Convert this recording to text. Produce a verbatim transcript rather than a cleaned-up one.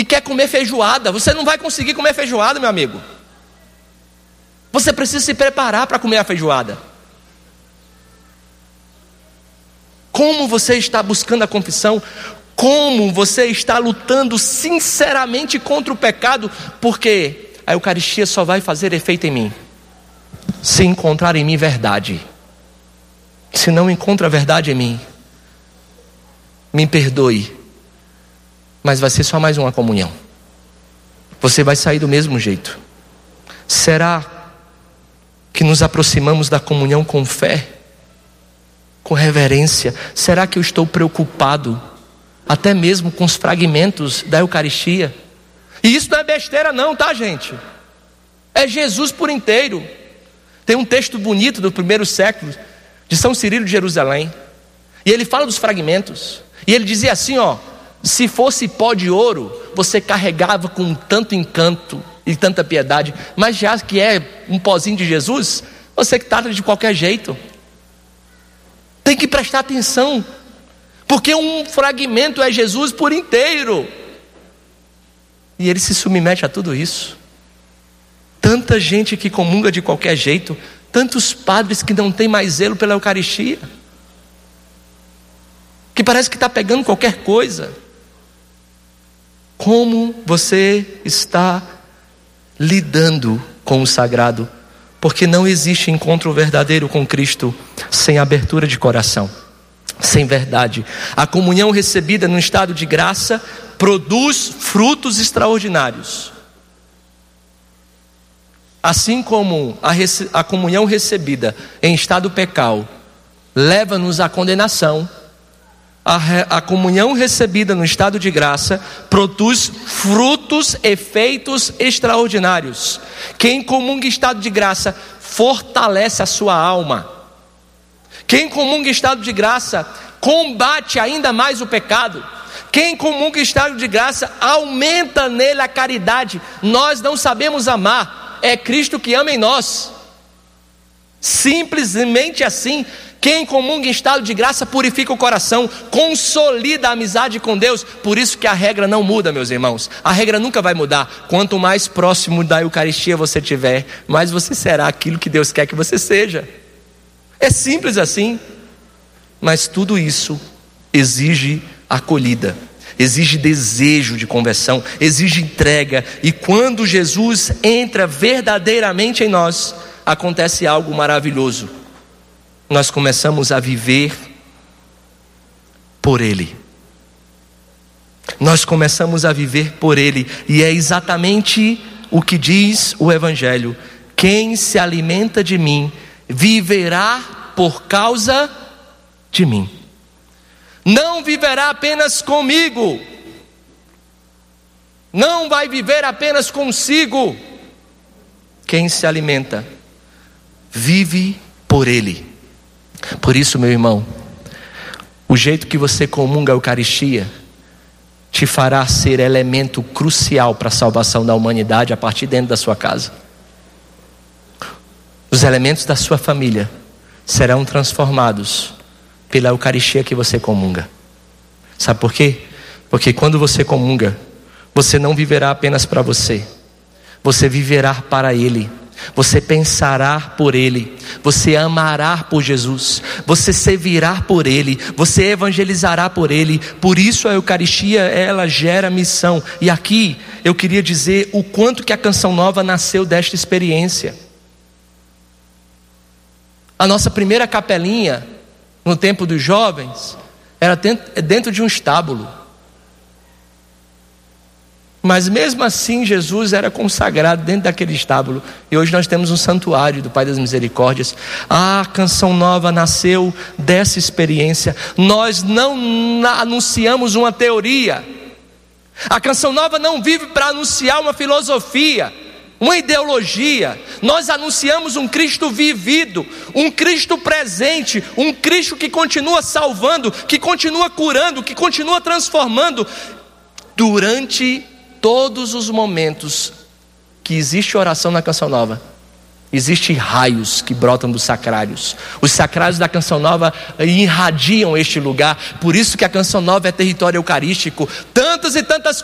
e quer comer feijoada. Você não vai conseguir comer feijoada, meu amigo. Você precisa se preparar para comer a feijoada. Como você está buscando a confissão? Como você está lutando sinceramente contra o pecado? Porque a Eucaristia só vai fazer efeito em mim se encontrar em mim verdade. Se não encontra verdade em mim, me perdoe, mas vai ser só mais uma comunhão. Você vai sair do mesmo jeito. Será que nos aproximamos da comunhão com fé, com reverência? Será que eu estou preocupado até mesmo com os fragmentos da Eucaristia? E isso não é besteira não, tá, gente? É Jesus por inteiro. Tem um texto bonito do primeiro século de São Cirilo de Jerusalém, e ele fala dos fragmentos, e ele dizia assim, ó: se fosse pó de ouro, você carregava com tanto encanto e tanta piedade, mas já que é um pozinho de Jesus, você que trata de qualquer jeito. Tem que prestar atenção, porque um fragmento é Jesus por inteiro, e ele se submete a tudo isso. Tanta gente que comunga de qualquer jeito, tantos padres que não têm mais zelo pela Eucaristia, que parece que está pegando qualquer coisa. Como você está lidando com o sagrado? Porque não existe encontro verdadeiro com Cristo sem abertura de coração, sem verdade. A comunhão recebida no estado de graça produz frutos extraordinários. Assim como a, rece- a comunhão recebida em estado pecal leva-nos à condenação, a, re- a comunhão recebida no estado de graça produz frutos, efeitos extraordinários. Quem comunga em estado de graça fortalece a sua alma. Quem comunga em estado de graça combate ainda mais o pecado. Quem comunga em estado de graça aumenta nele a caridade. Nós não sabemos amar, é Cristo que ama em nós. Simplesmente assim. Quem comunga em estado de graça purifica o coração, consolida a amizade com Deus. Por isso que a regra não muda, meus irmãos. A regra nunca vai mudar. Quanto mais próximo da Eucaristia você tiver, mais você será aquilo que Deus quer que você seja. É simples assim. Mas tudo isso exige acolhida, exige desejo de conversão, exige entrega. E quando Jesus entra verdadeiramente em nós, acontece algo maravilhoso. Nós começamos a viver por Ele. Nós começamos a viver por Ele. E é exatamente o que diz o Evangelho: quem se alimenta de mim, viverá por causa de mim. Não viverá apenas comigo, não vai viver apenas consigo. Quem se alimenta, vive por Ele. Por isso, meu irmão, o jeito que você comunga a Eucaristia te fará ser elemento crucial para a salvação da humanidade a partir dentro da sua casa. Os elementos da sua família serão transformados pela Eucaristia que você comunga. Sabe por quê? Porque quando você comunga, você não viverá apenas para você, você viverá para Ele. Você pensará por Ele, você amará por Jesus, você servirá por Ele, você evangelizará por Ele. Por isso a Eucaristia, ela gera missão. E aqui eu queria dizer o quanto que a Canção Nova nasceu desta experiência. A nossa primeira capelinha no tempo dos jovens era dentro de um estábulo. Mas mesmo assim Jesus era consagrado dentro daquele estábulo. E hoje nós temos um santuário do Pai das Misericórdias. A Canção Nova nasceu dessa experiência. Nós não anunciamos uma teoria. A Canção Nova não vive para anunciar uma filosofia, uma ideologia. Nós anunciamos um Cristo vivido, um Cristo presente, um Cristo que continua salvando, que continua curando, que continua transformando. Durante todos os momentos que existe oração na Canção Nova, existem raios que brotam dos sacrários. Os sacrários da Canção Nova irradiam este lugar. Por isso que a Canção Nova é território eucarístico. Tantas e tantas